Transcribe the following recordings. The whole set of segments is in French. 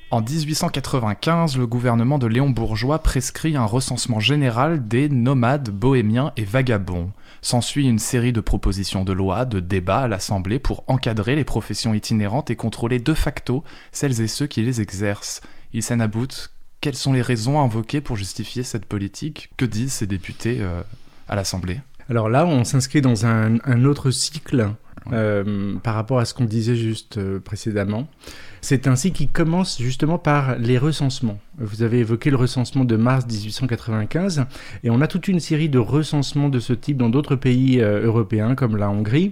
En 1895, le gouvernement de Léon Bourgeois prescrit un recensement général des nomades, bohémiens et vagabonds. S'ensuit une série de propositions de loi, de débats à l'Assemblée pour encadrer les professions itinérantes et contrôler de facto celles et ceux qui les exercent. Hissène Habout, quelles sont les raisons invoquées pour justifier cette politique ? Que disent ces députés à l'Assemblée ? Alors là, on s'inscrit dans un autre cycle par rapport à ce qu'on disait juste précédemment. C'est un cycle qui commence justement par les recensements. Vous avez évoqué le recensement de mars 1895, et on a toute une série de recensements de ce type dans d'autres pays européens, comme la Hongrie.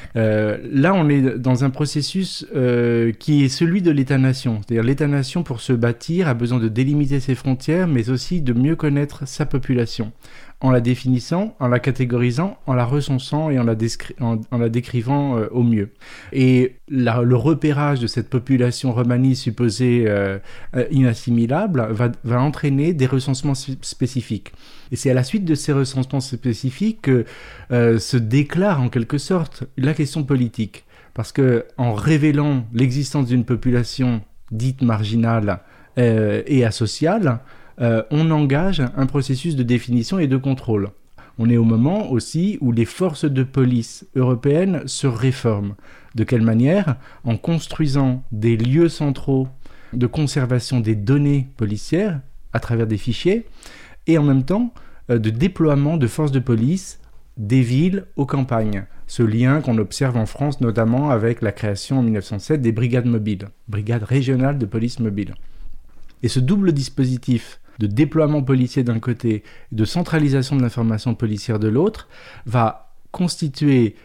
Là, on est dans un processus qui est celui de l'État-nation. C'est-à-dire l'État-nation, pour se bâtir, a besoin de délimiter ses frontières, mais aussi de mieux connaître sa population, en la définissant, en la catégorisant, en la recensant et en la décrivant au mieux. Et le repérage de cette population romanie supposée inassimilable va entraîner des recensements spécifiques. Et c'est à la suite de ces recensements spécifiques que se déclare en quelque sorte la question politique. Parce qu'en révélant l'existence d'une population dite marginale et asociale, on engage un processus de définition et de contrôle. On est au moment aussi où les forces de police européennes se réforment. De quelle manière ? En construisant des lieux centraux de conservation des données policières à travers des fichiers, et en même temps de déploiement de forces de police des villes aux campagnes. Ce lien qu'on observe en France notamment avec la création en 1907 des brigades mobiles, brigades régionales de police mobile. Et ce double dispositif de déploiement policier d'un côté et de centralisation de l'information policière de l'autre va constituer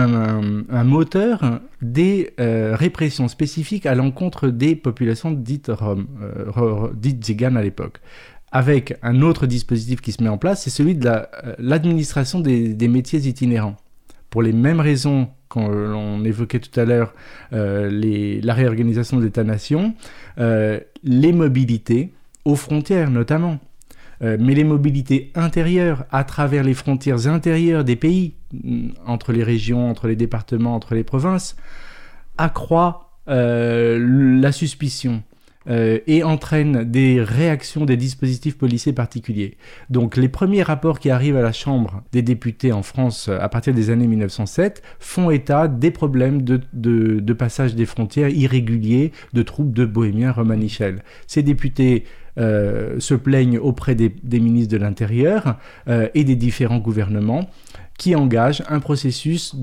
un moteur des répressions spécifiques à l'encontre des populations dites tziganes à l'époque. Avec un autre dispositif qui se met en place, c'est celui de l'administration des métiers itinérants. Pour les mêmes raisons qu'on évoquait tout à l'heure, la réorganisation de l'État-nation, les mobilités, aux frontières notamment, mais les mobilités intérieures à travers les frontières intérieures des pays, entre les régions, entre les départements, entre les provinces, accroît la suspicion et entraîne des réactions des dispositifs policiers particuliers. Donc les premiers rapports qui arrivent à la Chambre des députés en France à partir des années 1907 font état des problèmes de passage des frontières irréguliers de troupes de bohémiens romanichels. Ces députés se plaignent auprès des ministres de l'Intérieur et des différents gouvernements qui engagent un processus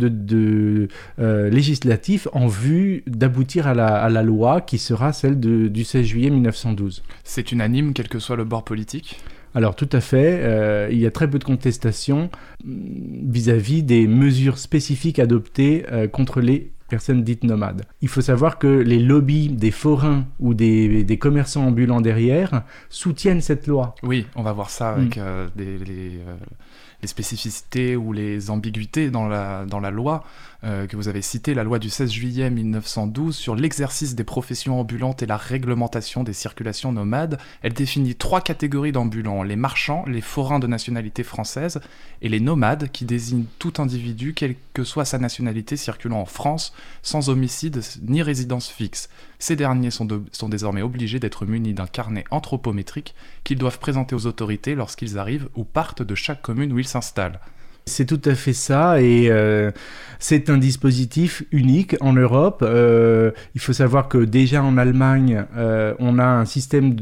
législatif en vue d'aboutir à la loi qui sera celle du 16 juillet 1912. C'est unanime, quel que soit le bord politique ? Alors tout à fait, il y a très peu de contestation vis-à-vis des mesures spécifiques adoptées contre les personnes dites nomades. Il faut savoir que les lobbies des forains ou des commerçants ambulants derrière soutiennent cette loi. Oui, on va voir ça avec les spécificités ou les ambiguïtés dans la loi que vous avez citée, la loi du 16 juillet 1912 sur l'exercice des professions ambulantes et la réglementation des circulations nomades. Elle définit 3 catégories d'ambulants, les marchands, les forains de nationalité française et les nomades qui désignent tout individu, quelle que soit sa nationalité, circulant en France sans homicide ni résidence fixe. Ces derniers sont désormais obligés d'être munis d'un carnet anthropométrique qu'ils doivent présenter aux autorités lorsqu'ils arrivent ou partent de chaque commune où ils s'installent. C'est tout à fait ça, et c'est un dispositif unique en Europe. Il faut savoir que déjà en Allemagne, on a un système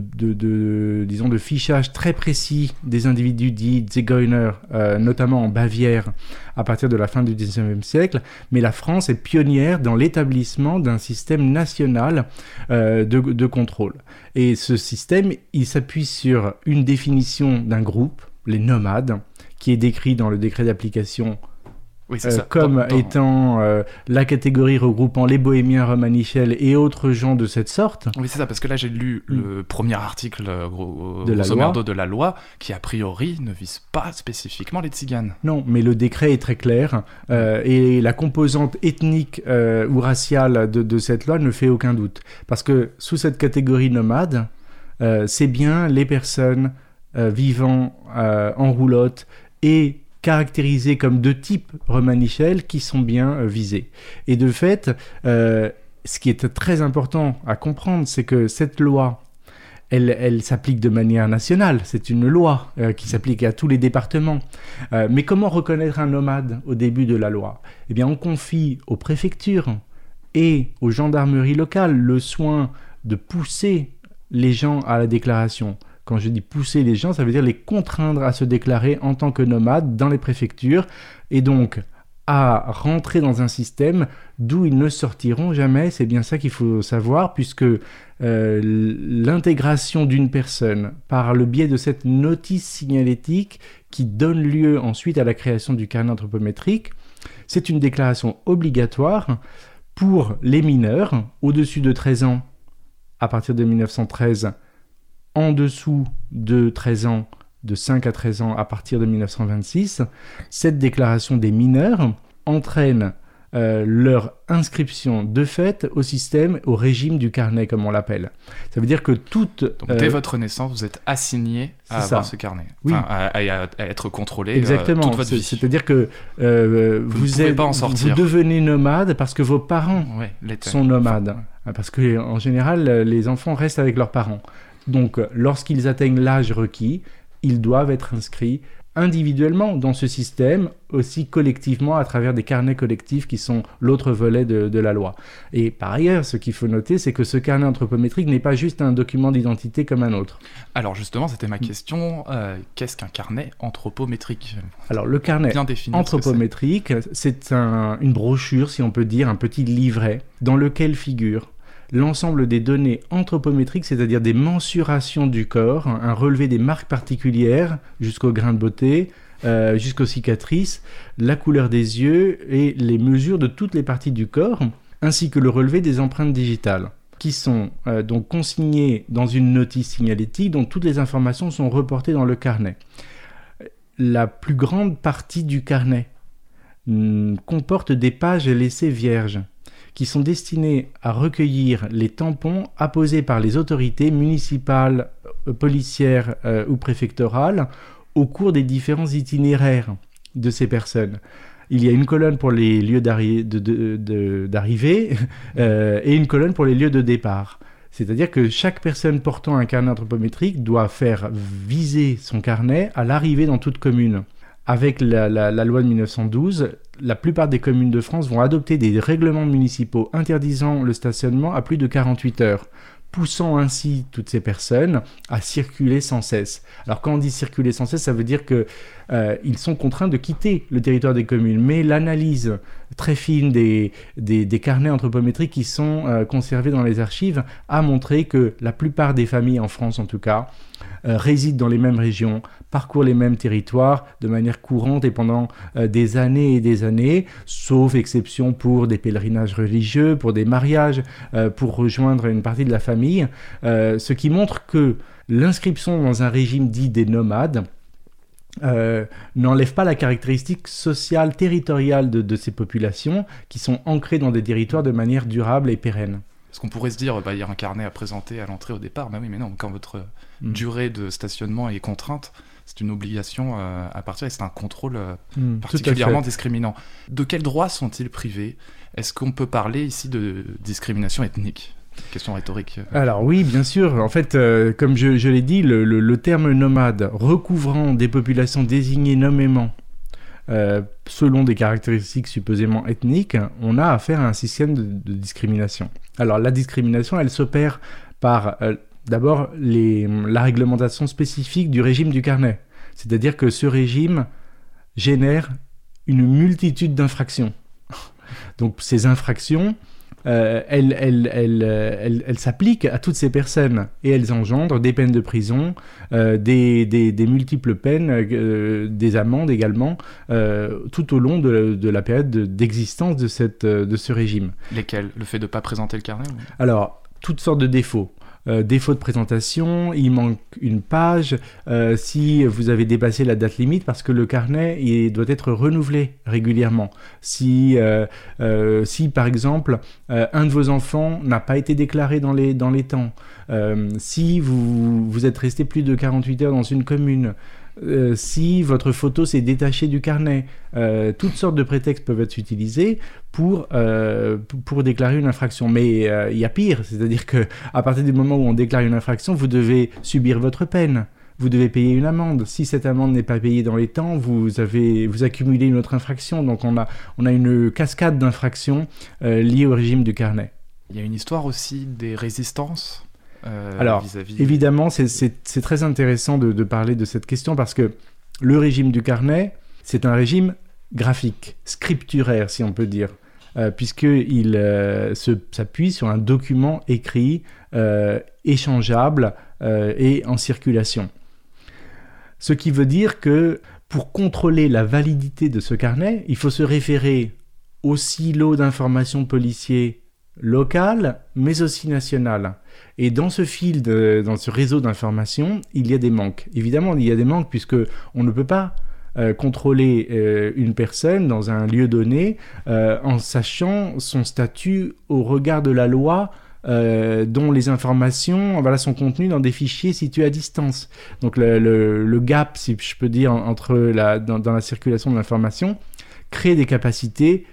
de fichage très précis des individus dits Zigeuner, notamment en Bavière, à partir de la fin du XIXe siècle. Mais la France est pionnière dans l'établissement d'un système national de contrôle. Et ce système, il s'appuie sur une définition d'un groupe, les nomades, qui est décrit dans le décret d'application comme étant la catégorie regroupant les bohémiens romanichels et autres gens de cette sorte. Oui, c'est ça, parce que là j'ai lu le premier article grosso merdo de la loi qui a priori ne vise pas spécifiquement les tziganes. Non, mais le décret est très clair et la composante ethnique ou raciale de cette loi ne fait aucun doute. Parce que sous cette catégorie nomade, c'est bien les personnes vivant en roulotte et caractérisés comme de type romanichel qui sont bien visés. Et de fait, ce qui est très important à comprendre, c'est que cette loi, elle s'applique de manière nationale. C'est une loi qui s'applique à tous les départements. Mais comment reconnaître un nomade au début de la loi ? Eh bien, on confie aux préfectures et aux gendarmeries locales le soin de pousser les gens à la déclaration. Quand je dis pousser les gens, ça veut dire les contraindre à se déclarer en tant que nomades dans les préfectures et donc à rentrer dans un système d'où ils ne sortiront jamais. C'est bien ça qu'il faut savoir, puisque l'intégration d'une personne par le biais de cette notice signalétique qui donne lieu ensuite à la création du carnet anthropométrique, c'est une déclaration obligatoire pour les mineurs au-dessus de 13 ans à partir de 1913, en dessous de 13 ans, de 5 à 13 ans à partir de 1926. Cette déclaration des mineurs entraîne leur inscription de fait au système, au régime du carnet, comme on l'appelle. Ça veut dire que toute... Donc, dès votre naissance, vous êtes assigné à avoir ce carnet, oui. à être contrôlé Exactement. Toute votre vie. C'est-à-dire que vous devenez nomade parce que vos parents sont nomades. Parce qu'en général, les enfants restent avec leurs parents. Donc, lorsqu'ils atteignent l'âge requis, ils doivent être inscrits individuellement dans ce système, aussi collectivement à travers des carnets collectifs qui sont l'autre volet de la loi. Et par ailleurs, ce qu'il faut noter, c'est que ce carnet anthropométrique n'est pas juste un document d'identité comme un autre. Alors justement, c'était ma question, qu'est-ce qu'un carnet anthropométrique ? Alors le carnet anthropométrique, c'est une brochure, si on peut dire, un petit livret dans lequel figure l'ensemble des données anthropométriques, c'est-à-dire des mensurations du corps, un relevé des marques particulières jusqu'au grain de beauté, jusqu'aux cicatrices, la couleur des yeux et les mesures de toutes les parties du corps, ainsi que le relevé des empreintes digitales, qui sont donc consignées dans une notice signalétique dont toutes les informations sont reportées dans le carnet. La plus grande partie du carnet comporte des pages laissées vierges, qui sont destinés à recueillir les tampons apposés par les autorités municipales, policières ou préfectorales au cours des différents itinéraires de ces personnes. Il y a une colonne pour les lieux d'arrivée et une colonne pour les lieux de départ. C'est-à-dire que chaque personne portant un carnet anthropométrique doit faire viser son carnet à l'arrivée dans toute commune. Avec la loi de 1912, la plupart des communes de France vont adopter des règlements municipaux interdisant le stationnement à plus de 48 heures, poussant ainsi toutes ces personnes à circuler sans cesse. Alors quand on dit circuler sans cesse, ça veut dire qu'ils sont contraints de quitter le territoire des communes. Mais l'analyse très fine des carnets anthropométriques qui sont conservés dans les archives a montré que la plupart des familles, en France en tout cas, résident dans les mêmes régions, parcourent les mêmes territoires de manière courante et pendant des années et des années, sauf exception pour des pèlerinages religieux, pour des mariages, pour rejoindre une partie de la famille, ce qui montre que l'inscription dans un régime dit des nomades n'enlève pas la caractéristique sociale, territoriale de ces populations qui sont ancrées dans des territoires de manière durable et pérenne. Parce qu'on pourrait se dire, il y a un carnet à présenter à l'entrée au départ. Oui, mais non, quand votre durée de stationnement est contrainte, c'est une obligation à partir et c'est un contrôle particulièrement discriminant. De quels droits sont-ils privés ? Est-ce qu'on peut parler ici de discrimination ethnique ? Question rhétorique. Alors oui, bien sûr. En fait, comme je l'ai dit, le terme nomade recouvrant des populations désignées nommément selon des caractéristiques supposément ethniques, on a affaire à un système de discrimination. Alors la discrimination, elle s'opère par d'abord la réglementation spécifique du régime du carnet. C'est-à-dire que ce régime génère une multitude d'infractions. Donc ces infractions, elles s'appliquent à toutes ces personnes et elles engendrent des peines de prison, des multiples peines, des amendes également, tout au long de la période d'existence de ce régime. Lesquels ? Le fait de ne pas présenter le carnet ? Alors, toutes sortes de défauts. Défaut de présentation, il manque une page, si vous avez dépassé la date limite, parce que le carnet doit être renouvelé régulièrement. Si par exemple, un de vos enfants n'a pas été déclaré dans les temps, si vous êtes resté plus de 48 heures dans une commune, si votre photo s'est détachée du carnet. Toutes sortes de prétextes peuvent être utilisés pour déclarer une infraction. Mais il y a pire, c'est-à-dire qu'à partir du moment où on déclare une infraction, vous devez subir votre peine. Vous devez payer une amende. Si cette amende n'est pas payée dans les temps, vous accumulez une autre infraction. Donc on a une cascade d'infractions liées au régime du carnet. Il y a une histoire aussi des résistances alors, vis-à-vis... évidemment, c'est très intéressant de parler de cette question parce que le régime du carnet, c'est un régime graphique, scripturaire, si on peut dire, puisqu'il s'appuie sur un document écrit, échangeable et en circulation. Ce qui veut dire que pour contrôler la validité de ce carnet, il faut se référer au silo d'information policier local, mais aussi national. Et dans ce dans ce réseau d'information, il y a des manques. Évidemment, il y a des manques puisque on ne peut pas contrôler une personne dans un lieu donné en sachant son statut au regard de la loi dont les informations sont contenues dans des fichiers situés à distance. Donc le gap, si je peux dire, dans la circulation de l'information crée des capacités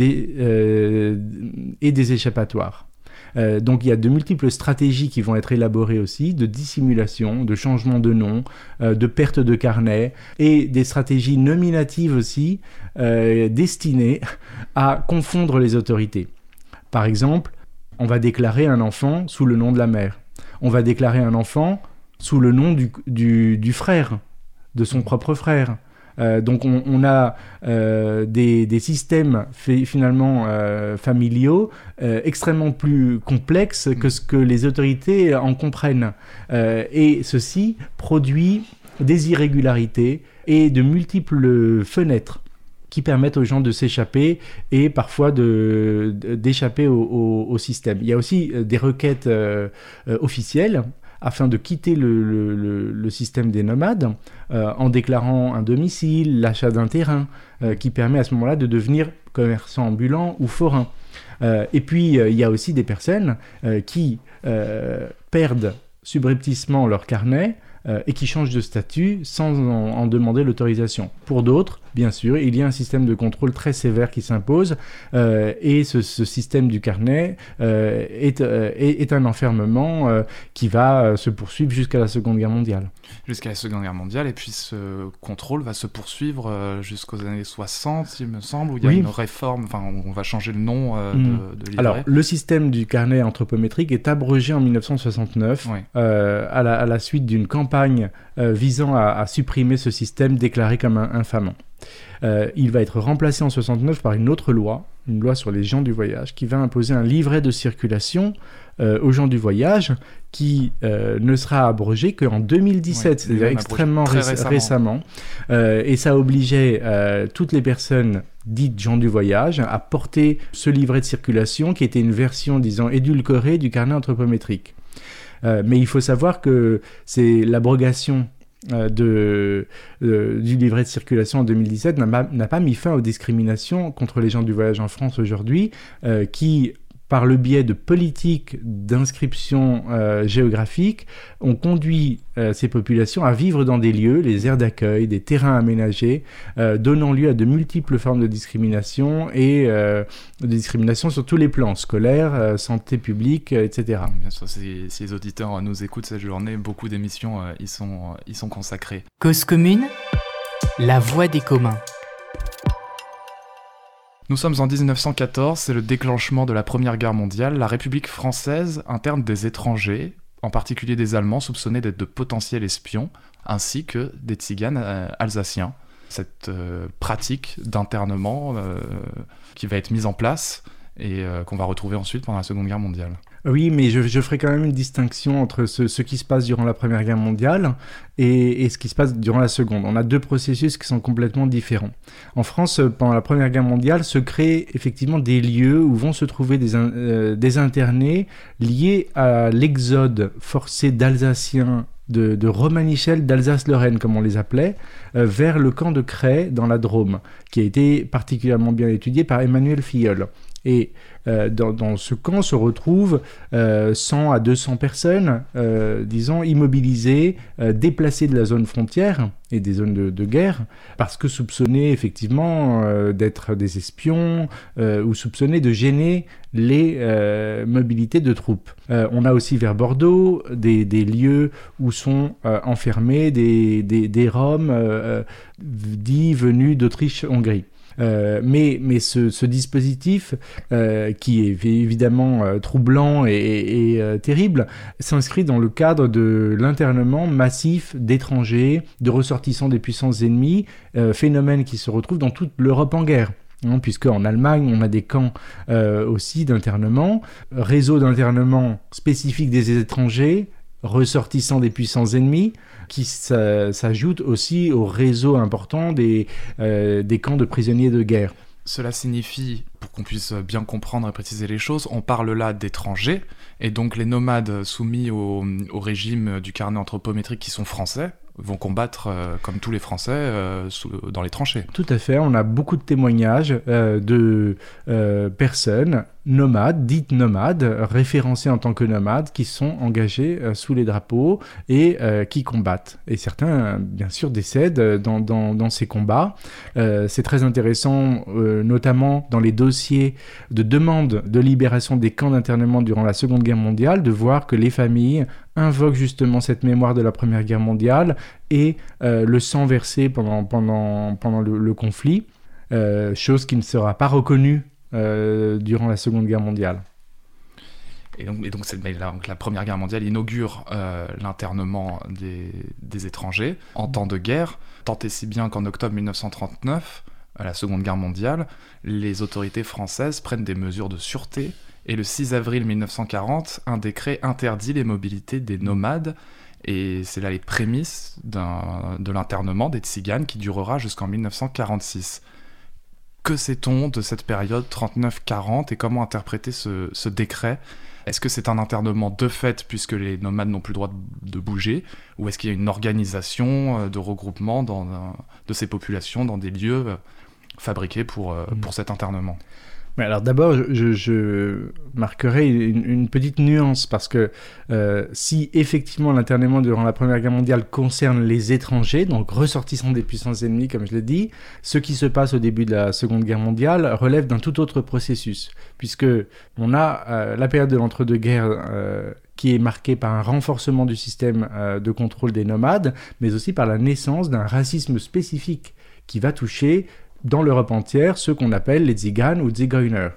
et des échappatoires. Donc il y a de multiples stratégies qui vont être élaborées aussi, de dissimulation, de changement de nom, de perte de carnet, et des stratégies nominatives aussi, destinées à confondre les autorités. Par exemple, on va déclarer un enfant sous le nom de la mère. On va déclarer un enfant sous le nom du frère, de son propre frère. Donc on a des systèmes finalement familiaux extrêmement plus complexes que ce que les autorités en comprennent. Et ceci produit des irrégularités et de multiples fenêtres qui permettent aux gens de s'échapper et parfois d'échapper au système. Il y a aussi des requêtes officielles afin de quitter le système des nomades en déclarant un domicile, l'achat d'un terrain, qui permet à ce moment-là de devenir commerçant ambulant ou forain. Et puis, il y a aussi des personnes qui perdent subrepticement leur carnet et qui changent de statut sans en demander l'autorisation. Pour d'autres, bien sûr, il y a un système de contrôle très sévère qui s'impose et ce système du carnet est un enfermement qui va se poursuivre jusqu'à la Seconde Guerre mondiale. Jusqu'à la Seconde Guerre mondiale, et puis ce contrôle va se poursuivre jusqu'aux années 60, il me semble, où il y a une réforme, on va changer le nom de livret. Alors, le système du carnet anthropométrique est abrogé en 1969 à la suite d'une campagne visant à supprimer ce système déclaré comme infamant. Il va être remplacé en 69 par une autre loi, une loi sur les gens du voyage, qui va imposer un livret de circulation aux gens du voyage, qui ne sera abrogé qu'en 2017, c'est-à-dire extrêmement récemment. Et ça obligeait toutes les personnes dites gens du voyage à porter ce livret de circulation, qui était une version, disons, édulcorée du carnet anthropométrique. Mais il faut savoir que c'est l'abrogation du livret de circulation en 2017 n'a pas mis fin aux discriminations contre les gens du voyage en France aujourd'hui, qui, par le biais de politiques d'inscription géographique, ont conduit ces populations à vivre dans des lieux, les aires d'accueil, des terrains aménagés, donnant lieu à de multiples formes de discrimination et de discrimination sur tous les plans, scolaires, santé publique, etc. Bien sûr, si les auditeurs nous écoutent cette journée, beaucoup d'émissions y sont consacrées. Cause commune, la voix des communs. Nous sommes en 1914, c'est le déclenchement de la Première Guerre mondiale. La République française interne des étrangers, en particulier des Allemands soupçonnés d'être de potentiels espions, ainsi que des tziganes alsaciens. Cette pratique d'internement qui va être mise en place et qu'on va retrouver ensuite pendant la Seconde Guerre mondiale. Oui, mais je ferai quand même une distinction entre ce qui se passe durant la Première Guerre mondiale et ce qui se passe durant la Seconde. On a deux processus qui sont complètement différents. En France, pendant la Première Guerre mondiale, se créent effectivement des lieux où vont se trouver des internés liés à l'exode forcé d'Alsaciens de Romanichel, d'Alsace-Lorraine, comme on les appelait, vers le camp de Cray, dans la Drôme, qui a été particulièrement bien étudié par Emmanuel Filleul. Et dans ce camp se retrouvent 100 à 200 personnes, disons, immobilisées, déplacées de la zone frontière et des zones de guerre, parce que soupçonnées effectivement d'être des espions ou soupçonnées de gêner les mobilités de troupes. On a aussi vers Bordeaux des lieux où sont enfermés des Roms dits venus d'Autriche-Hongrie. Mais ce dispositif, qui est évidemment troublant et terrible, s'inscrit dans le cadre de l'internement massif d'étrangers, de ressortissants des puissances ennemies, phénomène qui se retrouve dans toute l'Europe en guerre. Puisque en Allemagne, on a des camps aussi d'internement, réseau d'internement spécifique des étrangers, ressortissants des puissances ennemies, qui s'ajoute aussi au réseau important des camps de prisonniers de guerre. Cela signifie, pour qu'on puisse bien comprendre et préciser les choses, on parle là d'étrangers, et donc les nomades soumis au régime du carnet anthropométrique qui sont français, vont combattre comme tous les Français dans les tranchées. Tout à fait, on a beaucoup de témoignages de personnes nomades, dites nomades, référencées en tant que nomades, qui sont engagées sous les drapeaux et qui combattent. Et certains, bien sûr, décèdent dans ces combats. C'est très intéressant, notamment dans les dossiers de demande de libération des camps d'internement durant la Seconde Guerre mondiale, de voir que les familles invoquent justement cette mémoire de la Première Guerre mondiale et le sang versé pendant le conflit, chose qui ne sera pas reconnue durant la Seconde Guerre mondiale. Et donc la Première Guerre mondiale inaugure l'internement des étrangers en temps de guerre, tant et si bien qu'en octobre 1939, à la Seconde Guerre mondiale, les autorités françaises prennent des mesures de sûreté, et le 6 avril 1940, un décret interdit les mobilités des nomades, et c'est là les prémices de l'internement des tziganes qui durera jusqu'en 1946. Que sait-on de cette période 39-40 et comment interpréter ce décret ? Est-ce que c'est un internement de fait puisque les nomades n'ont plus le droit de bouger, ou est-ce qu'il y a une organisation de regroupement de ces populations dans des lieux fabriqués pour cet internement ? Mais alors d'abord, je marquerai une petite nuance, parce que si effectivement l'internement durant la Première Guerre mondiale concerne les étrangers, donc ressortissants des puissances ennemies, comme je l'ai dit, ce qui se passe au début de la Seconde Guerre mondiale relève d'un tout autre processus, puisque on a la période de l'entre-deux-guerres qui est marquée par un renforcement du système de contrôle des nomades, mais aussi par la naissance d'un racisme spécifique qui va toucher dans l'Europe entière, ceux qu'on appelle les Tziganes ou Zigeuner,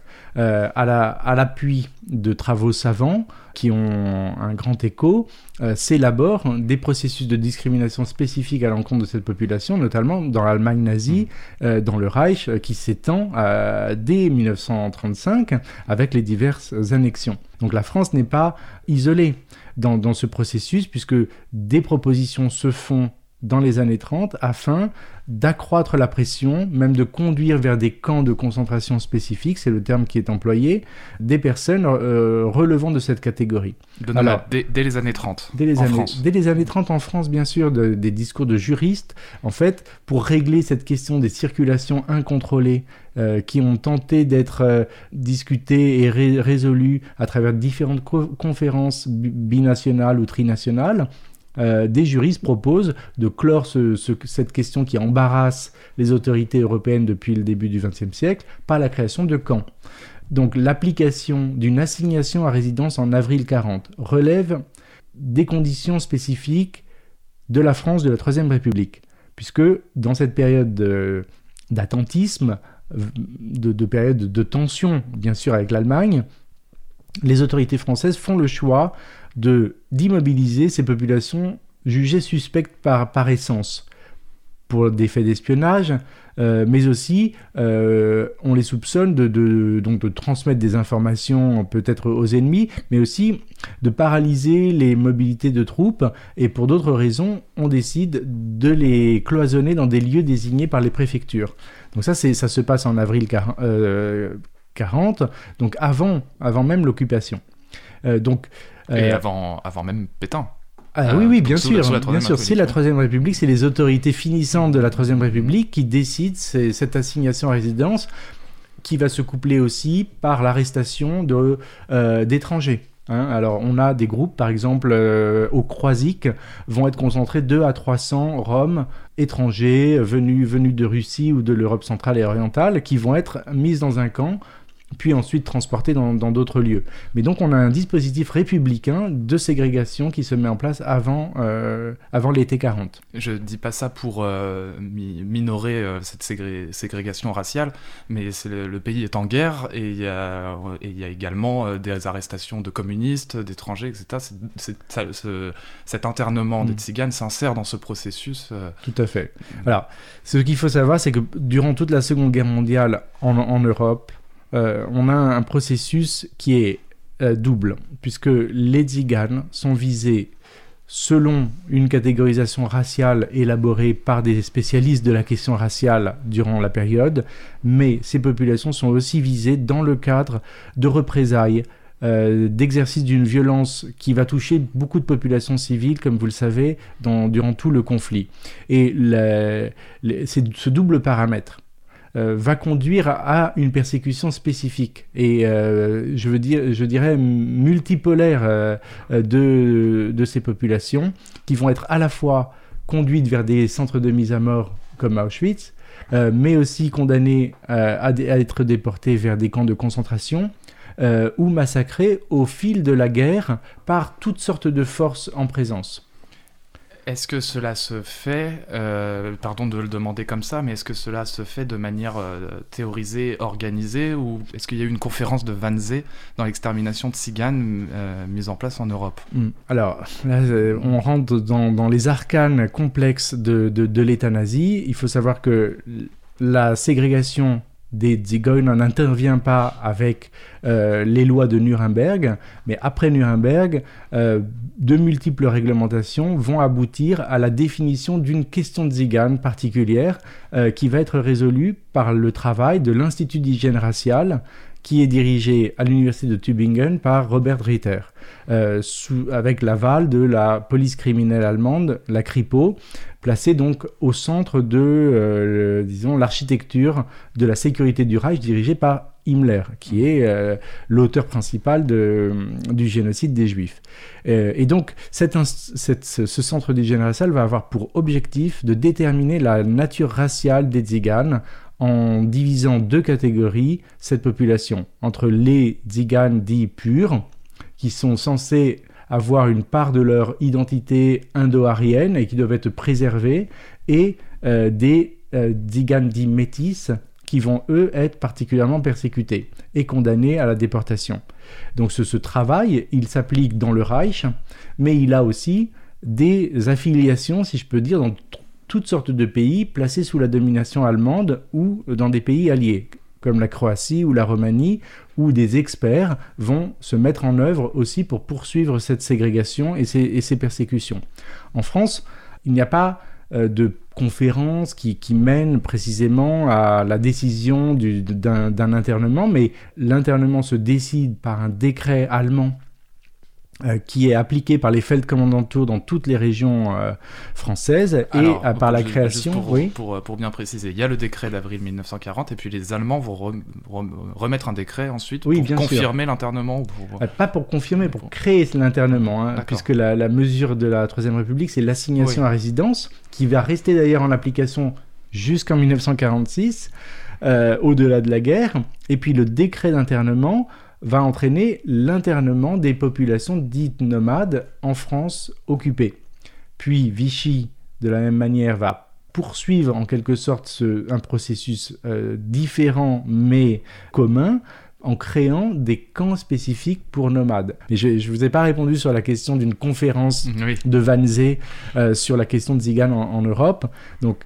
à l'appui de travaux savants qui ont un grand écho, s'élaborent des processus de discrimination spécifiques à l'encontre de cette population, notamment dans l'Allemagne nazie, dans le Reich, qui s'étend dès 1935 avec les diverses annexions. Donc la France n'est pas isolée dans ce processus, puisque des propositions se font dans les années 30 afin d'accroître la pression, même de conduire vers des camps de concentration spécifiques, c'est le terme qui est employé, des personnes relevant de cette catégorie. Alors, dès les années 30 dès les années 30 en France, bien sûr, des discours de juristes, en fait, pour régler cette question des circulations incontrôlées qui ont tenté d'être discutées et résolues à travers différentes conférences binationales ou trinationales. Des juristes proposent de clore cette question qui embarrasse les autorités européennes depuis le début du XXe siècle par la création de camps. Donc l'application d'une assignation à résidence en avril 40 relève des conditions spécifiques de la France de la Troisième République, puisque dans cette période d'attentisme, de période de tension, bien sûr, avec l'Allemagne, les autorités françaises font le choix d'immobiliser ces populations jugées suspectes par essence, pour des faits d'espionnage, mais aussi on les soupçonne de transmettre des informations peut-être aux ennemis, mais aussi de paralyser les mobilités de troupes, et pour d'autres raisons, on décide de les cloisonner dans des lieux désignés par les préfectures. Donc ça se passe en avril 40, donc avant même l'occupation. Et avant même Pétain. Oui, bien sûr. C'est la Troisième République, c'est les autorités finissantes de la Troisième République qui décident cette assignation à résidence qui va se coupler aussi par l'arrestation d'étrangers. Alors, on a des groupes, par exemple, au Croisic, vont être concentrés 200 à 300 Roms étrangers venus de Russie ou de l'Europe centrale et orientale, qui vont être mis dans un camp, puis ensuite transportés dans d'autres lieux. Mais donc, on a un dispositif républicain de ségrégation qui se met en place avant l'été 40. Je dis pas ça pour minorer cette ségrégation raciale, mais le pays est en guerre et il y a également des arrestations de communistes, d'étrangers, etc. Cet internement des Tziganes s'insère dans ce processus. Tout à fait. Alors, ce qu'il faut savoir, c'est que durant toute la Seconde Guerre mondiale en Europe, on a un processus qui est double, puisque les Tziganes sont visés selon une catégorisation raciale élaborée par des spécialistes de la question raciale durant la période, mais ces populations sont aussi visées dans le cadre de représailles, d'exercice d'une violence qui va toucher beaucoup de populations civiles, comme vous le savez, durant tout le conflit. Et c'est ce double paramètre va conduire à une persécution spécifique et je dirais multipolaire de ces populations qui vont être à la fois conduites vers des centres de mise à mort comme Auschwitz, mais aussi condamnées à être déportées vers des camps de concentration ou massacrées au fil de la guerre par toutes sortes de forces en présence. Est-ce que cela se fait, pardon de le demander comme ça, mais est-ce que cela se fait de manière théorisée, organisée, ou est-ce qu'il y a eu une conférence de Wannsee dans l'extermination de Tziganes mise en place en Europe ? Alors, là, on rentre dans les arcanes complexes de l'État nazi. Il faut savoir que la ségrégation des Zigeuners n'intervient pas avec les lois de Nuremberg, mais après Nuremberg, de multiples réglementations vont aboutir à la définition d'une question de Tziganes particulière qui va être résolue par le travail de l'Institut d'hygiène raciale qui est dirigé à l'université de Tübingen par Robert Ritter, avec l'aval de la police criminelle allemande, la Kripo, placée donc au centre de, l'architecture de la sécurité du Reich dirigée par Himmler, qui est l'auteur principal du génocide des Juifs. Et donc, ce centre d'hygiène raciale va avoir pour objectif de déterminer la nature raciale des Tziganes en divisant deux catégories cette population, entre les Tziganes dits purs, qui sont censés avoir une part de leur identité indo-aryenne et qui doivent être préservés, et des Tziganes dits métis, qui vont, eux, être particulièrement persécutés et condamnés à la déportation. Donc ce travail, il s'applique dans le Reich, mais il a aussi des affiliations, si je peux dire, dans toutes sortes de pays placés sous la domination allemande ou dans des pays alliés, comme la Croatie ou la Roumanie, où des experts vont se mettre en œuvre aussi pour poursuivre cette ségrégation et ces persécutions. En France, il n'y a pas de conférence qui mène précisément à la décision d'un internement, mais l'internement se décide par un décret allemand qui est appliqué par les Feldkommandantur dans toutes les régions françaises. Alors, et par la création... Pour bien préciser, il y a le décret d'avril 1940 et puis les Allemands vont remettre un décret ensuite pour confirmer l'internement Pas pour confirmer, pour créer l'internement, puisque la mesure de la Troisième République, c'est l'assignation à résidence, qui va rester d'ailleurs en application jusqu'en 1946, au-delà de la guerre. Et puis le décret d'internement va entraîner l'internement des populations dites nomades en France occupée. Puis Vichy, de la même manière, va poursuivre en quelque sorte un processus différent mais commun en créant des camps spécifiques pour nomades. Mais je ne vous ai pas répondu sur la question d'une conférence de Wannsee sur la question de Tziganes en Europe. Donc,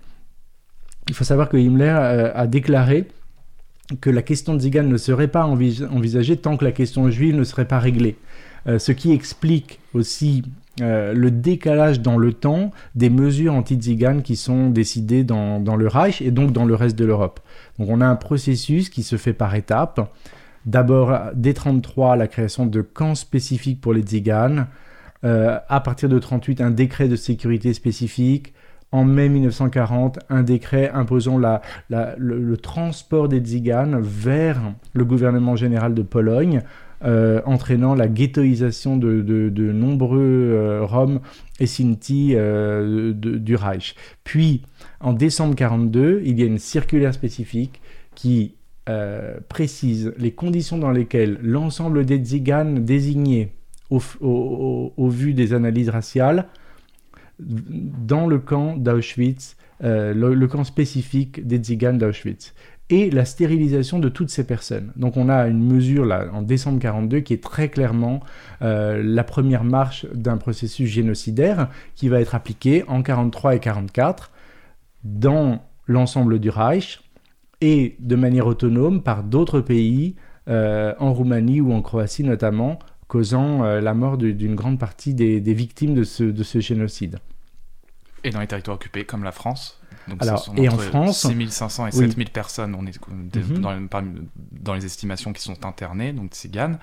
il faut savoir que Himmler a déclaré que la question de Tziganes ne serait pas envisagée tant que la question juive ne serait pas réglée. Ce qui explique aussi le décalage dans le temps des mesures anti-Tziganes qui sont décidées dans le Reich et donc dans le reste de l'Europe. Donc on a un processus qui se fait par étapes. D'abord, dès 1933, la création de camps spécifiques pour les Tziganes. À partir de 1938, un décret de sécurité spécifique. en mai 1940 un décret imposant le transport des Tziganes vers le gouvernement général de Pologne, entraînant la ghettoisation de nombreux Roms et Sinti du Reich. Puis, en décembre 1942, il y a une circulaire spécifique qui précise les conditions dans lesquelles l'ensemble des Tziganes désignés au vu des analyses raciales dans le camp d'Auschwitz, le camp spécifique des Tziganes d'Auschwitz, et la stérilisation de toutes ces personnes. Donc on a une mesure là, en décembre 1942 qui est très clairement la première marche d'un processus génocidaire qui va être appliqué en 1943 et 1944 dans l'ensemble du Reich et de manière autonome par d'autres pays, en Roumanie ou en Croatie notamment, causant la mort d'une grande partie des victimes de ce génocide. Et dans les territoires occupés, comme la France. Donc alors, ce sont et en entre France, 6500 et 7000 personnes, on est dans les estimations qui sont internées, donc tziganes.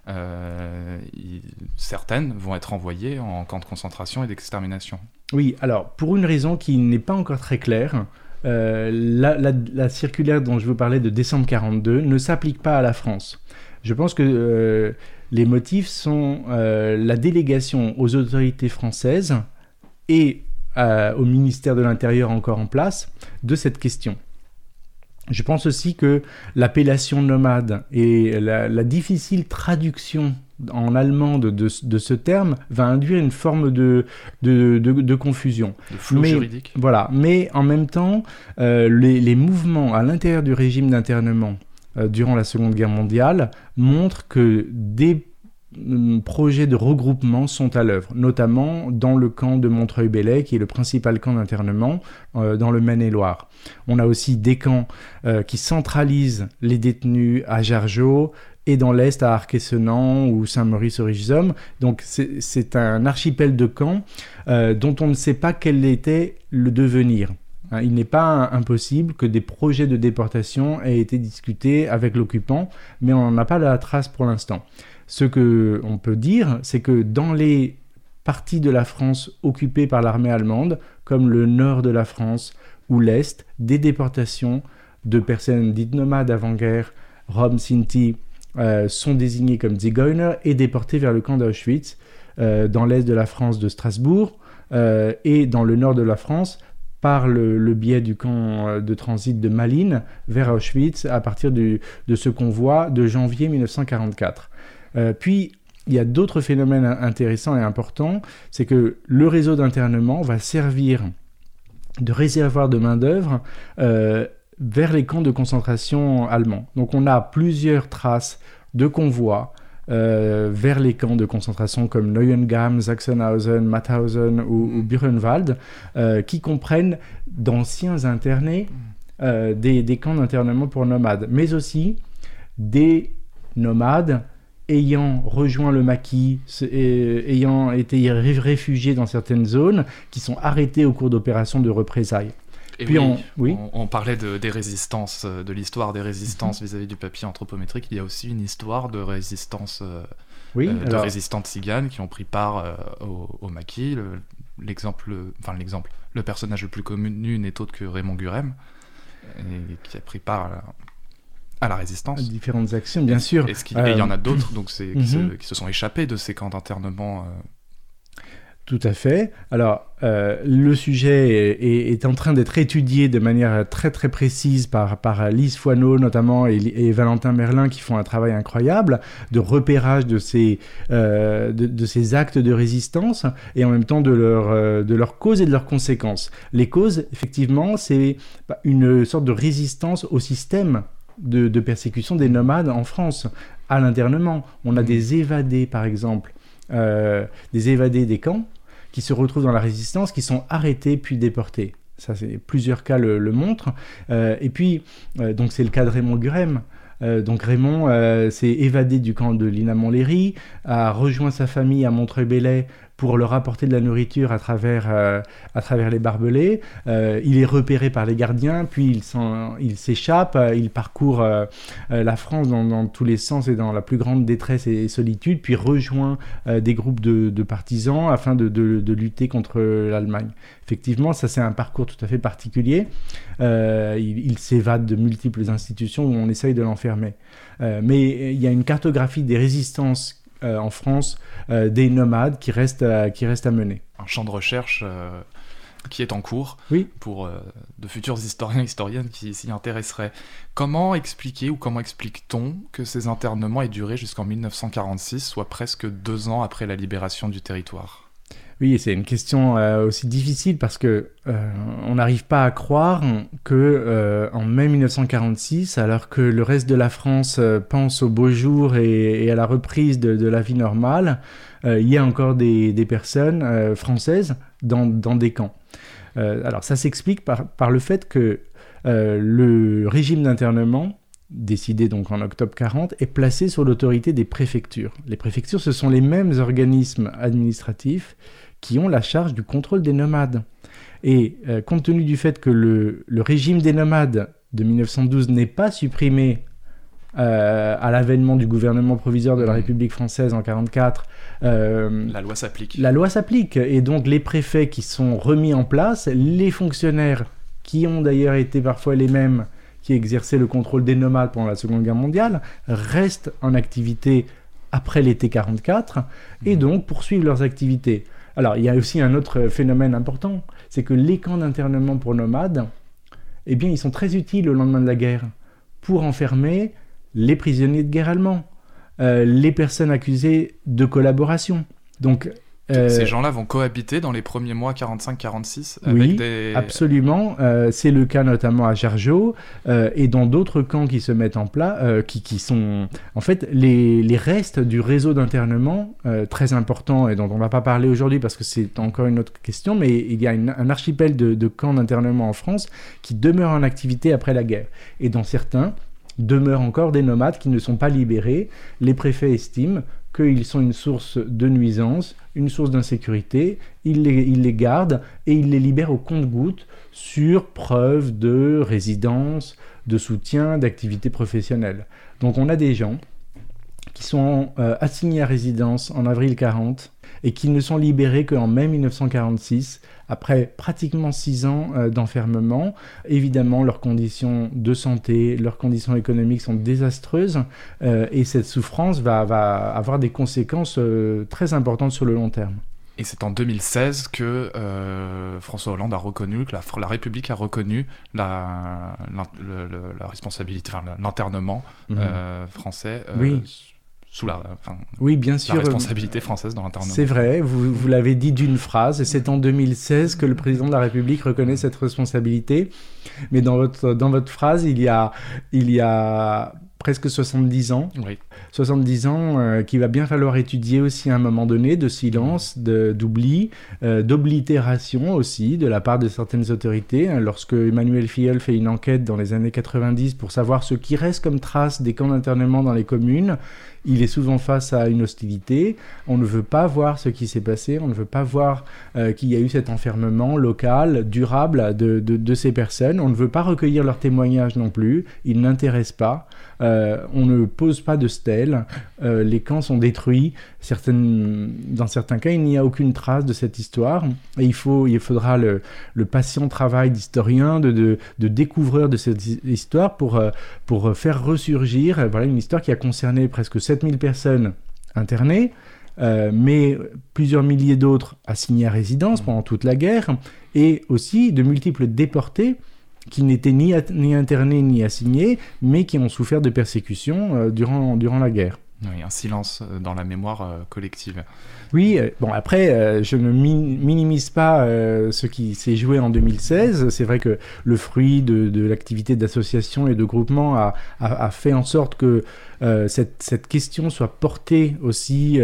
Certaines vont être envoyées en camps de concentration et d'extermination. Oui, alors pour une raison qui n'est pas encore très claire, la circulaire dont je vous parlais de décembre 1942 ne s'applique pas à la France. Je pense que les motifs sont la délégation aux autorités françaises et au ministère de l'Intérieur encore en place de cette question. Je pense aussi que l'appellation nomade et la difficile traduction en allemand de ce terme va induire une forme de confusion. De flou juridique. Voilà, mais en même temps, les mouvements à l'intérieur du régime d'internement durant la Seconde Guerre mondiale montrent que des projets de regroupement sont à l'œuvre, notamment dans le camp de Montreuil-Bellay, qui est le principal camp d'internement dans le Maine-et-Loire. On a aussi des camps qui centralisent les détenus à Jargeau et dans l'Est à Arc-et-Senans ou Saint-Maurice-au-Richesomme. Donc c'est un archipel de camps dont on ne sait pas quel était le devenir. Il n'est pas impossible que des projets de déportation aient été discutés avec l'occupant, mais on n'en a pas la trace pour l'instant. Ce qu'on peut dire, c'est que dans les parties de la France occupées par l'armée allemande, comme le nord de la France ou l'Est, des déportations de personnes dites nomades avant-guerre, Roms, Sinti, sont désignées comme Zigeuner et déportées vers le camp d'Auschwitz, dans l'Est de la France de Strasbourg, et dans le nord de la France, par le biais du camp de transit de Malines vers Auschwitz à partir de ce convoi de janvier 1944. Puis, il y a d'autres phénomènes intéressants et importants, c'est que le réseau d'internement va servir de réservoir de main-d'œuvre vers les camps de concentration allemands. Donc on a plusieurs traces de convois vers les camps de concentration comme Neuengamme, Sachsenhausen, Mauthausen ou Buchenwald, qui comprennent d'anciens internés, des camps d'internement pour nomades, mais aussi des nomades ayant rejoint le maquis, ayant été réfugiés dans certaines zones, qui sont arrêtés au cours d'opérations de représailles. Et puis on parlait des résistances, de l'histoire des résistances vis-à-vis du papier anthropométrique. Il y a aussi une histoire de résistance, résistants tziganes qui ont pris part au maquis. Le personnage le plus connu n'est autre que Raymond Gurem, qui a pris part à la résistance. Différentes actions, bien sûr. Et il y en a d'autres qui se sont échappés de ces camps d'internement. Tout à fait. Alors, le sujet est en train d'être étudié de manière très très précise par Lise Foineau notamment et Valentin Merlin qui font un travail incroyable de repérage de ces actes de résistance et en même temps de leurs causes et de leurs conséquences. Les causes, effectivement, c'est une sorte de résistance au système de persécution des nomades en France, à l'internement. On a des évadés, par exemple, des évadés des camps qui se retrouvent dans la résistance, qui sont arrêtés puis déportés. Ça, plusieurs cas le montrent. Et puis, donc c'est le cas de Raymond Gurem. Donc Raymond s'est évadé du camp de Lina Montlhéry, a rejoint sa famille à Montreuil-Bellay pour leur apporter de la nourriture à travers les barbelés. Il est repéré par les gardiens, puis il s'échappe, il parcourt la France dans tous les sens et dans la plus grande détresse et solitude, puis rejoint des groupes de partisans afin de lutter contre l'Allemagne. Effectivement, ça c'est un parcours tout à fait particulier. Il s'évade de multiples institutions où on essaye de l'enfermer. Mais il y a une cartographie des résistances en France, des nomades qui restent à mener. Un champ de recherche qui est en cours pour de futurs historiens et historiennes qui s'y intéresseraient. Comment expliquer ou comment explique-t-on que ces internements aient duré jusqu'en 1946, soit presque 2 ans après la libération du territoire ? Oui, c'est une question aussi difficile parce que on n'arrive pas à croire que en mai 1946, alors que le reste de la France pense au beau jour et à la reprise de la vie normale, il y a encore des personnes françaises dans des camps. Alors ça s'explique par le fait que le régime d'internement, décidé donc en octobre 40, est placé sous l'autorité des préfectures. Les préfectures, ce sont les mêmes organismes administratifs qui ont la charge du contrôle des nomades. Et compte tenu du fait que le régime des nomades de 1912 n'est pas supprimé à l'avènement du gouvernement provisoire de la République française en 1944, la loi s'applique. La loi s'applique, et donc les préfets qui sont remis en place, les fonctionnaires qui ont d'ailleurs été parfois les mêmes qui exerçaient le contrôle des nomades pendant la Seconde Guerre mondiale, restent en activité après l'été 1944, et donc poursuivent leurs activités. Alors, il y a aussi un autre phénomène important, c'est que les camps d'internement pour nomades, eh bien, ils sont très utiles au lendemain de la guerre pour enfermer les prisonniers de guerre allemands, les personnes accusées de collaboration. Donc, ces gens-là vont cohabiter dans les premiers mois 45-46 avec oui, des... absolument. C'est le cas notamment à Jargeau et dans d'autres camps qui se mettent en place, qui sont en fait les restes du réseau d'internement très important et dont on ne va pas parler aujourd'hui parce que c'est encore une autre question, mais il y a un archipel de camps d'internement en France qui demeurent en activité après la guerre. Et dans certains, demeurent encore des nomades qui ne sont pas libérés. Les préfets estiment qu'ils sont une source de nuisance, une source d'insécurité, ils les gardent et ils les libèrent au compte-gouttes sur preuve de résidence, de soutien, d'activité professionnelle. Donc on a des gens qui sont assignés à résidence en avril 40 et qui ne sont libérés qu'en mai 1946, après pratiquement 6 ans d'enfermement. Évidemment, leurs conditions de santé, leurs conditions économiques sont désastreuses et cette souffrance va avoir des conséquences très importantes sur le long terme. Et c'est en 2016 que François Hollande a reconnu, que la République a reconnu la responsabilité, enfin l'internement français sous oui, bien sûr, la responsabilité française dans l'internement. C'est vrai, vous l'avez dit d'une phrase, et c'est en 2016 que le président de la République reconnaît cette responsabilité. Mais dans votre phrase, il y a presque 70 ans. Oui. 70 ans qu'il va bien falloir étudier aussi à un moment donné, de silence, d'oubli, d'oblitération aussi de la part de certaines autorités. Lorsque Emmanuel Filleul fait une enquête dans les années 90 pour savoir ce qui reste comme trace des camps d'internement dans les communes, il est souvent face à une hostilité. On ne veut pas voir ce qui s'est passé, on ne veut pas voir qu'il y a eu cet enfermement local, durable de ces personnes. On ne veut pas recueillir leurs témoignages non plus, ils n'intéressent pas. On ne pose pas de stèles, les camps sont détruits. Dans certains cas, il n'y a aucune trace de cette histoire. Et il faudra le patient travail d'historien, de découvreur de cette histoire pour faire ressurgir une histoire qui a concerné presque 7000 personnes internées, mais plusieurs milliers d'autres assignés à résidence pendant toute la guerre, et aussi de multiples déportés qui n'étaient ni internés ni assignés, mais qui ont souffert de persécutions durant la guerre. Oui, un silence dans la mémoire collective. Oui, après, je ne minimise pas ce qui s'est joué en 2016. C'est vrai que le fruit de l'activité d'association et de groupement a fait en sorte que cette question soit portée aussi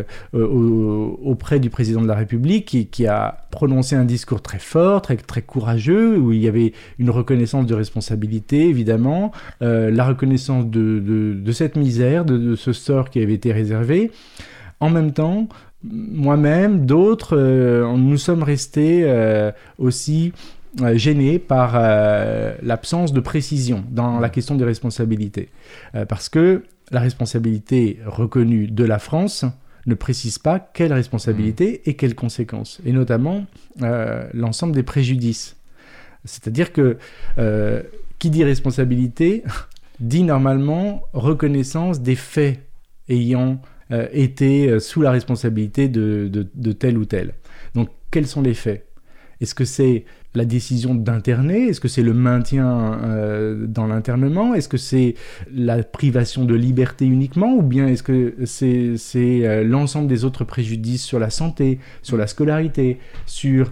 auprès du président de la République qui a prononcé un discours très fort, très, très courageux, où il y avait une reconnaissance de responsabilité, évidemment, la reconnaissance de cette misère, de ce sort qui avait été réservé. En même temps, moi-même, d'autres, nous sommes restés aussi gênés par l'absence de précision dans la question des responsabilités. Parce que la responsabilité reconnue de la France ne précise pas quelle responsabilité et quelles conséquences, et notamment l'ensemble des préjudices. C'est-à-dire que qui dit responsabilité dit normalement reconnaissance des faits ayant été sous la responsabilité de tel ou tel. Donc, quels sont les faits ? Est-ce que c'est la décision d'interner ? Est-ce que c'est le maintien dans l'internement ? Est-ce que c'est la privation de liberté uniquement ? Ou bien est-ce que c'est l'ensemble des autres préjudices sur la santé, sur la scolarité, sur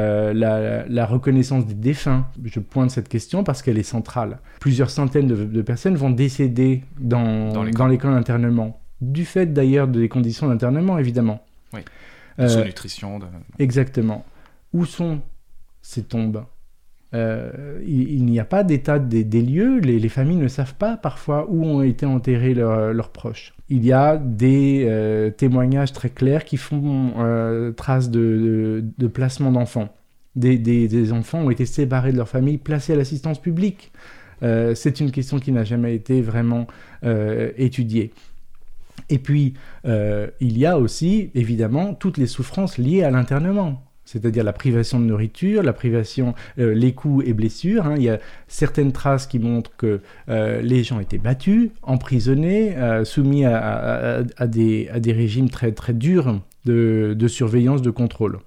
la reconnaissance des défunts ? Je pointe cette question parce qu'elle est centrale. Plusieurs centaines de personnes vont décéder dans les camps d'internement. Du fait d'ailleurs des conditions d'internement, évidemment. Oui, de sous-nutrition. Exactement. Où sont ces tombes ? Il n'y a pas d'état des lieux, les familles ne savent pas parfois où ont été enterrés leurs proches. Il y a des témoignages très clairs qui font trace de placement d'enfants. Des enfants ont été séparés de leur famille, placés à l'assistance publique. C'est une question qui n'a jamais été vraiment étudiée. Et puis, il y a aussi, évidemment, toutes les souffrances liées à l'internement. C'est-à-dire la privation de nourriture, la privation, les coups et blessures. Il y a certaines traces qui montrent que les gens étaient battus, emprisonnés, soumis à des régimes très, très durs de surveillance, de contrôle.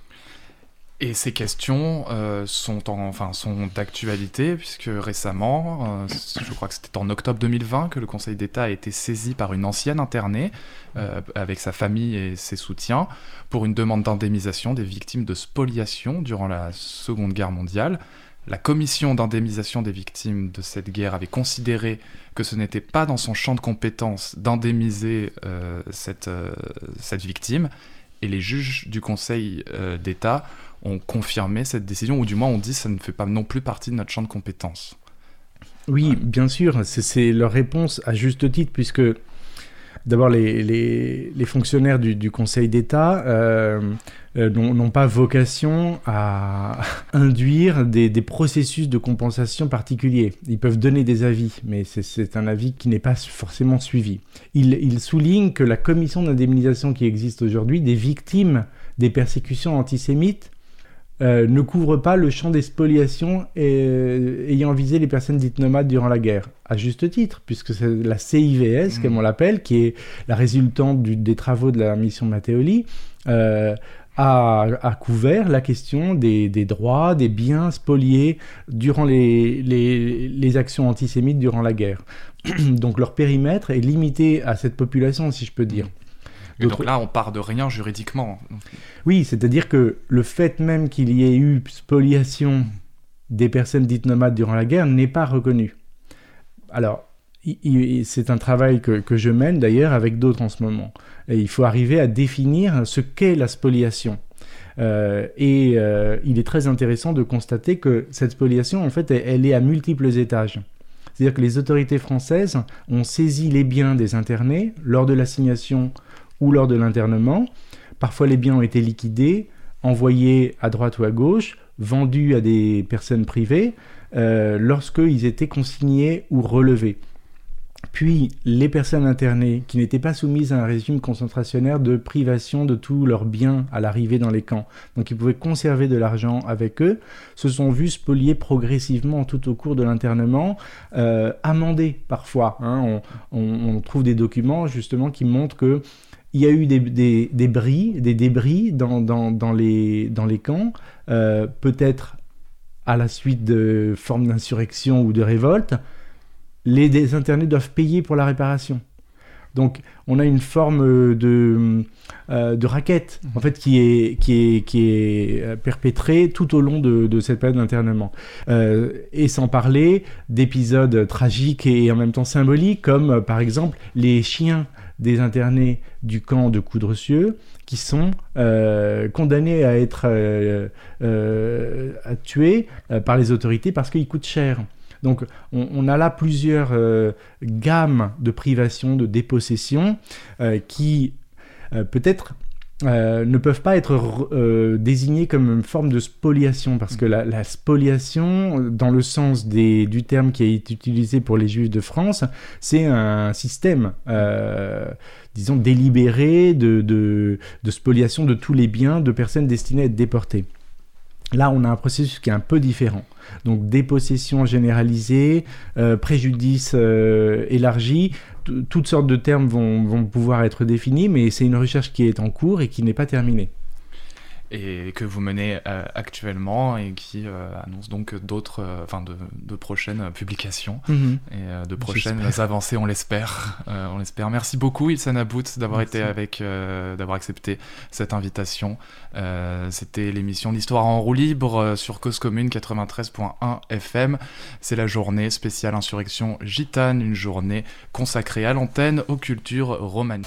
Et ces questions sont d'actualité, puisque récemment, je crois que c'était en octobre 2020, que le Conseil d'État a été saisi par une ancienne internée, avec sa famille et ses soutiens, pour une demande d'indemnisation des victimes de spoliation durant la Seconde Guerre mondiale. La commission d'indemnisation des victimes de cette guerre avait considéré que ce n'était pas dans son champ de compétences d'indemniser cette victime, et les juges du Conseil d'État ont confirmé cette décision, ou du moins ont dit que ça ne fait pas non plus partie de notre champ de compétences. Oui, bien sûr, c'est leur réponse à juste titre, puisque d'abord les fonctionnaires du Conseil d'État n'ont pas vocation à induire des processus de compensation particuliers. Ils peuvent donner des avis, mais c'est un avis qui n'est pas forcément suivi. Ils soulignent que la commission d'indemnisation qui existe aujourd'hui des victimes des persécutions antisémites ne couvre pas le champ des spoliations ayant visé les personnes dites nomades durant la guerre. À juste titre, puisque c'est la CIVS, comme on l'appelle, qui est la résultante des travaux de la mission Matteoli, a couvert la question des droits, des biens spoliés durant les actions antisémites durant la guerre. Donc leur périmètre est limité à cette population, si je peux dire. Et donc là, on part de rien juridiquement. Oui, c'est-à-dire que le fait même qu'il y ait eu spoliation des personnes dites nomades durant la guerre n'est pas reconnu. Alors, c'est un travail que je mène d'ailleurs avec d'autres en ce moment. Et il faut arriver à définir ce qu'est la spoliation. Il est très intéressant de constater que cette spoliation, en fait, elle est à multiples étages. C'est-à-dire que les autorités françaises ont saisi les biens des internés lors de l'assignation ou lors de l'internement. Parfois, les biens ont été liquidés, envoyés à droite ou à gauche, vendus à des personnes privées, lorsqu'ils étaient consignés ou relevés. Puis, les personnes internées qui n'étaient pas soumises à un régime concentrationnaire de privation de tous leurs biens à l'arrivée dans les camps, donc ils pouvaient conserver de l'argent avec eux, se sont vus spoliés progressivement tout au cours de l'internement, amendés parfois. On trouve des documents justement qui montrent que il y a eu des débris dans les camps, peut-être à la suite de formes d'insurrection ou de révolte. Les internés doivent payer pour la réparation. Donc, on a une forme de racket, en fait, qui est perpétrée tout au long de cette période d'internement. Et sans parler d'épisodes tragiques et en même temps symboliques, comme par exemple les chiens des internés du camp de Coudrecieux qui sont condamnés à être à tuer par les autorités parce qu'ils coûtent cher. Donc on a là plusieurs gammes de privation, de dépossession qui peut-être ne peuvent pas être désignés comme une forme de spoliation, parce que la spoliation, dans le sens du terme qui a été utilisé pour les Juifs de France, c'est un système, disons, délibéré de spoliation de tous les biens de personnes destinées à être déportées. Là, on a un processus qui est un peu différent. Donc, dépossession généralisée, préjudice élargi, toutes sortes de termes vont pouvoir être définis, mais c'est une recherche qui est en cours et qui n'est pas terminée. Et que vous menez actuellement et qui annonce donc d'autres, de prochaines publications et de prochaines avancées, on l'espère. On l'espère. Merci beaucoup Ilsan About d'avoir accepté cette invitation. C'était l'émission d'Histoire en roue libre sur Cause Commune 93.1 FM. C'est la journée spéciale Insurrection Gitane, une journée consacrée à l'antenne aux cultures romaniques.